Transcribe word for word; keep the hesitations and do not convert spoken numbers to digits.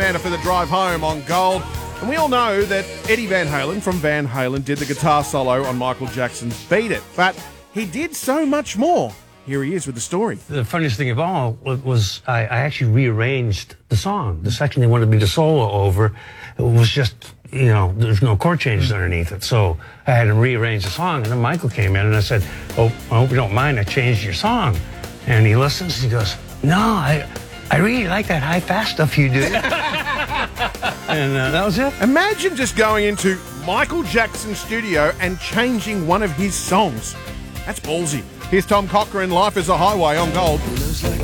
Santa for the drive home on Gold. And we all know that Eddie Van Halen from Van Halen did the guitar solo on Michael Jackson's Beat It, but he did so much more. Here he is with the story. The funniest thing of all was I, I actually rearranged the song. The section they wanted me to solo over, it was just, you know, there's no chord changes underneath it. So I had to rearrange the song. And then Michael came in and I said, oh, I hope you don't mind, I changed your song. And he listens and he goes, no, I, I really like that high-fast stuff you do. And uh, that was it. Imagine just going into Michael Jackson's studio and changing one of his songs. That's ballsy. Here's Tom Cochrane, Life is a Highway on Gold.